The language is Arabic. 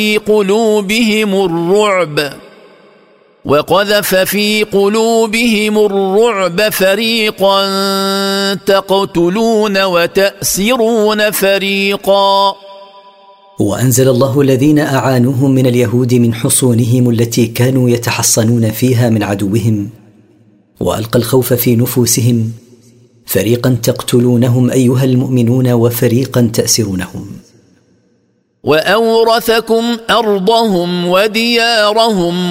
قلوبهم الرعب وقذف في قلوبهم الرعب فريقا تقتلون وتأسرون فريقا. وأنزل الله الذين أعانوهم من اليهود من حصونهم التي كانوا يتحصنون فيها من عدوهم، وألقى الخوف في نفوسهم، فريقا تقتلونهم أيها المؤمنون وفريقا تأسرونهم. وأورثكم أرضهم وديارهم